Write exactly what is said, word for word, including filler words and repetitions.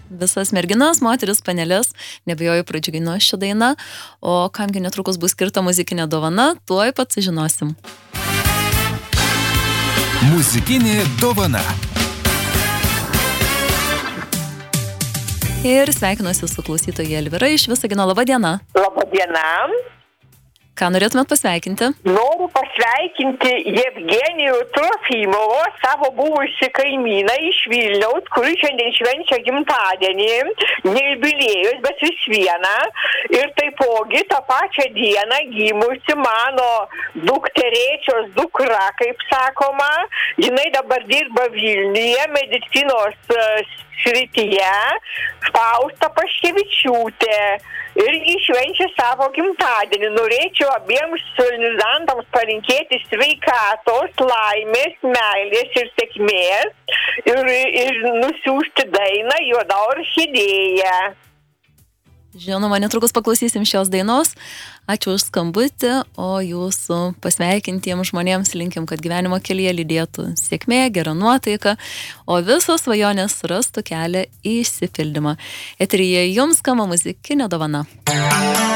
visas merginas, moteris, panelės, nebijoju pradžiugino šią dainą, o kamgi netrukus bus skirta muzikinė dovana, tuoj pat sužinosim. Muzikinė dovana. Ir sveikinuosi su klausytoja Elvyra iš Visagino. Labą dieną. Labą dieną. Ką norėtumėt pasveikinti? Noriu pasveikinti Jevgenijų Trofimovą, savo buvusi kaimyną iš Vilniaus, kuri šiandien švenčia gimtadienį, ne jubiliejus, bet vis vieną. Ir taipogi tą pačią dieną gimusi mano dukterėčios dukra, kaip sakoma. Jinai dabar dirba Vilniuje, medicinos srityje, Fausta Paškevičiūtė. Irgi švenčia savo gimtadienį. Norėčiau abiems solenizantams palinkėti sveikatos, laimės, meilės ir sėkmės ir, ir nusiųsti dainą Juoda orchidėja. Žinoma, netrukus paklausysim šios dainos. Ačiū už skambutį, o jūsų pasveikintiems žmonėms linkim, kad gyvenimo kelyje lydėtų sėkmė, gera nuotaika, o visos svajonės rastų kelią į išsipildymą. Eteryje jums skamba muzikinė dovana.